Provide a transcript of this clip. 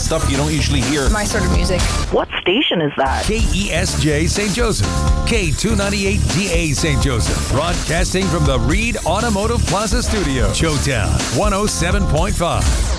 stuff you don't usually hear. My sort of music. What station is that? KESJ St. Joseph, K298DA St. Joseph, broadcasting from the Reed Automotive Plaza Studio, Showtown 107.5.